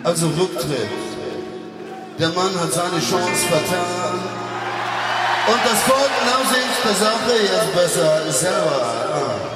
Also Rücktritt. Der Mann hat seine Chance vertan. Und das Volk nach sich der Sache jetzt besser selber.